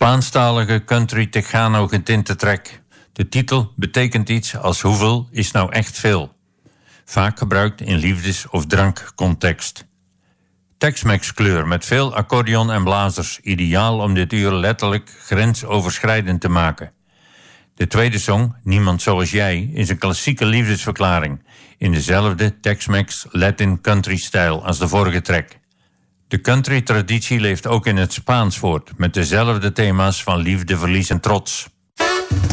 Spaanstalige country Tejano getinte track. De titel betekent iets als hoeveel is nou echt veel. Vaak gebruikt in liefdes- of drankcontext. Tex-Mex kleur met veel accordeon en blazers. Ideaal om dit uur letterlijk grensoverschrijdend te maken. De tweede song, Niemand Zoals Jij, is een klassieke liefdesverklaring. In dezelfde Tex-Mex Latin country stijl als de vorige track. De country traditie leeft ook in het Spaans voort, met dezelfde thema's van liefde, verlies en trots.